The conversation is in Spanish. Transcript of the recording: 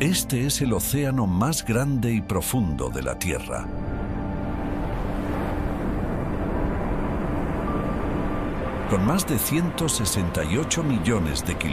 Este es el océano más grande y profundo de la Tierra. Con más de 168 millones de kilómetros